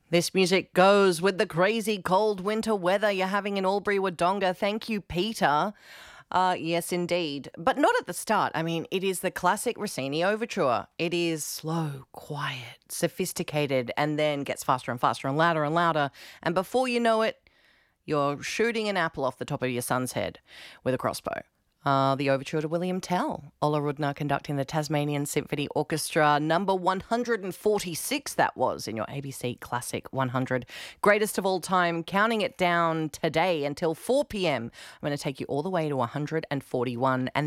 This music goes with the crazy cold winter weather you're having in Albury-Wodonga. Thank you, Peter. Yes, indeed. But not at the start. I mean, it is the classic Rossini overture. It is slow, quiet, sophisticated, and then gets faster and faster and louder and louder. And before you know it, you're shooting an apple off the top of your son's head with a crossbow. The overture to William Tell. Ola Rudner conducting the Tasmanian Symphony Orchestra. Number 146, that was, in your ABC Classic 100. Greatest of all time, counting it down today until 4 p.m. I'm going to take you all the way to 141. And